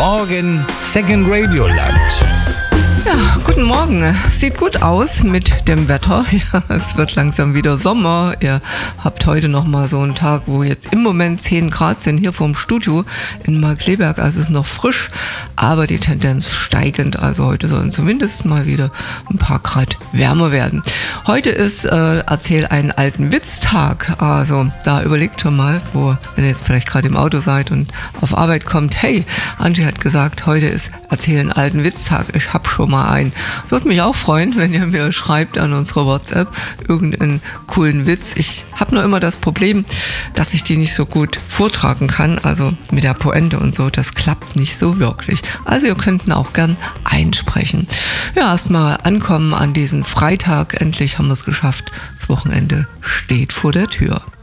Morgen Second Radio Land. Ja, guten Morgen. Sieht gut aus mit dem Wetter. Ja, es wird langsam wieder Sommer. Ihr habt heute noch mal so einen Tag, wo jetzt im Moment 10 Grad sind hier vorm Studio in Markkleeberg. Also es ist noch frisch, aber die Tendenz steigend. Also heute sollen zumindest mal wieder ein paar Grad wärmer werden. Heute ist Erzähl einen alten Witz-Tag. Also da überlegt schon mal, wenn ihr jetzt vielleicht gerade im Auto seid und auf Arbeit kommt, hey, Angie hat gesagt, heute ist Erzähl einen alten Witz-Tag. Ich hab schon mal ein. Würde mich auch freuen, wenn ihr mir schreibt an unsere WhatsApp irgendeinen coolen Witz. Ich habe nur immer das Problem, dass ich die nicht so gut vortragen kann. Also mit der Pointe und so, das klappt nicht so wirklich. Also ihr könnt ihn auch gern einsprechen. Ja, erstmal ankommen an diesen Freitag. Endlich haben wir es geschafft. Das Wochenende steht vor der Tür.